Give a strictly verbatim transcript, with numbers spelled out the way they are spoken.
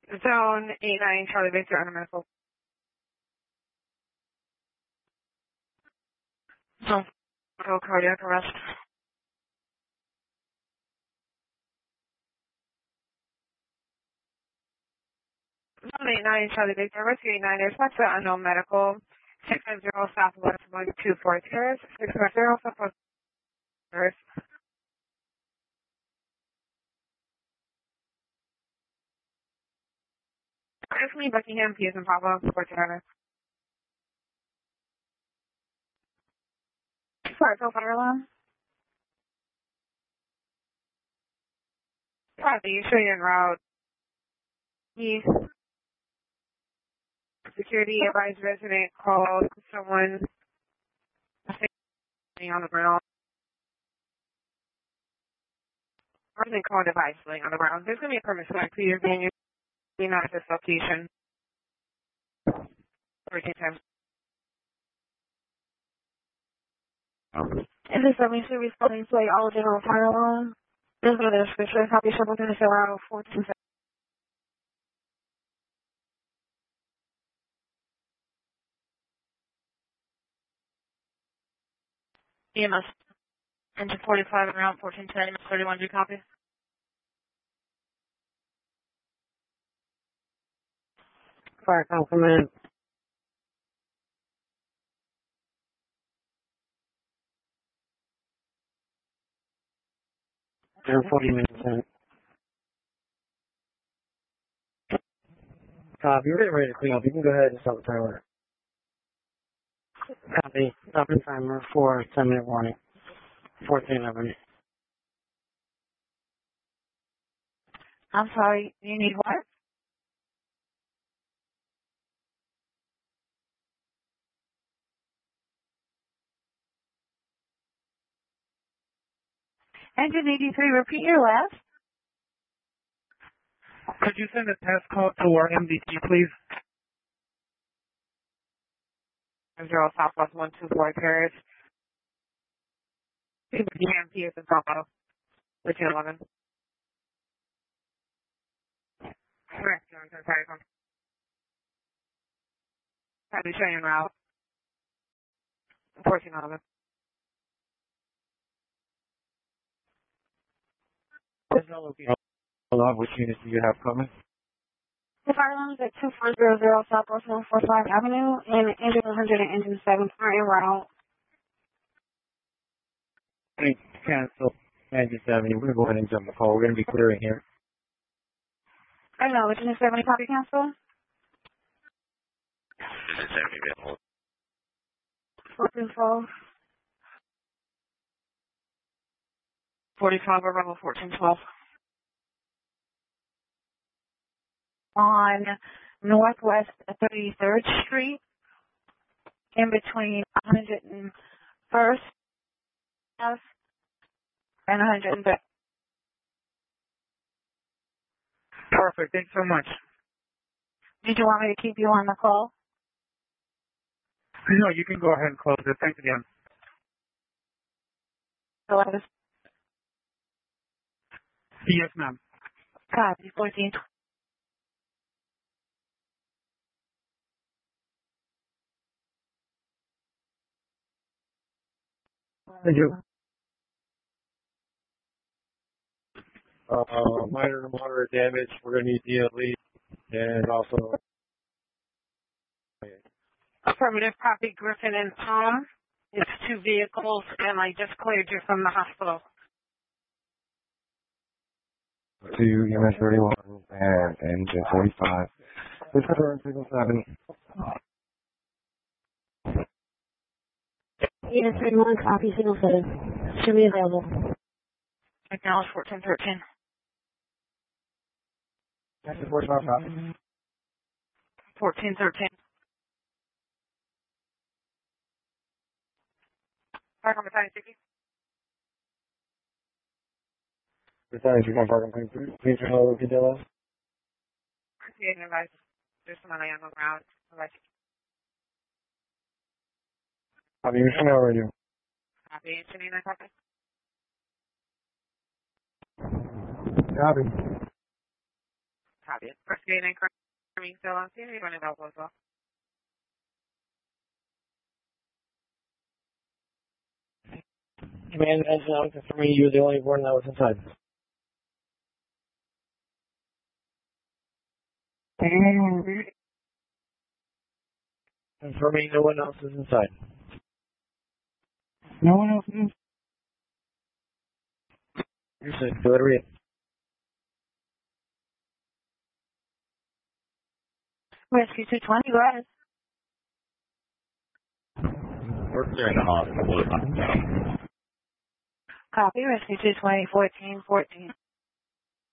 Zone eight nine Charlie Victor under medical. Zone four cardiac arrest. Zone eight nine Charlie Victor, rescue eight nine, there's much unknown medical. six five zero Southwest one two four Terrace, six five zero Southwest Terrace. Currently Buckingham, P as in Papa, Fort Turner. Sorry, so fire alarm. Copy, you show you en route. East. Security advised resident called someone laying on the ground. Resident called device laying on the ground. There's going to be a permission back to you being not at this location. thirteen times. And this is me responding to all general fire alarm. This is the description. Copy shuttle to the around fourteen. E M S. Engine forty-five around fourteen ten, thirty-one, do you copy? Fire compliment. They're forty minutes in. Copy, you're getting ready to clean up. You can go ahead and start the timer. Copy. Stopping timer for ten minute warning. fourteen eleven. I'm sorry, you need what? Engine eighty-three, repeat your last. Could you send a test call to our M D T, please? Zero Southwest one two four Paris. Buckingham, P as in Papa. thirteen eleven. Correct, Johnson, sorry. Copy, show you en route. fourteen eleven. There's no location. Along which units do you have coming? The fire line is at two four zero zero Southwest one forty-five Avenue and engine one hundred and engine seven are en route. Cancel. Engine seventy. We're going to go ahead and jump the call. We're going to be clearing here. I know, engine seventy copy cancel. Engine seventy, been hold. fourteen twelve. forty-five Rebel fourteen twelve. On Northwest thirty-third Street, in between one hundred first F and one hundred third. Perfect. Thanks so much. Did you want me to keep you on the call? No, you can go ahead and close it. Thanks again. Hello. Yes, ma'am. Copy, fourteen. Thank you. Uh, minor to moderate damage. We're going to need D L E and also. Affirmative copy, Griffin and Tom. It's two vehicles, and I just cleared you from the hospital. To U M S thirty-one and engine forty-five. This is our signal seven. U M S thirty-one, copy, signal seven. Should be available. Acknowledge fourteen thirteen. Engine forty-five, copy. fourteen thirteen. Park on the time, Sticky. Besides, you can park on things. Please hold if you do that. Yeah, no, guys. There's someone on the ground. Bye. Copy, you should know radio. Copy, Janina, copy. Copy. Copy. Rescue eighty-nine confirming still on scene. You're running available as well. Command engine, I'm confirming you're the only one that was inside. Confirming no one else is inside. No one else is. You said go to read. Rescue two twenty, go ahead. We're clearing the hospital. Copy. Rescue two twenty, fourteen fourteen.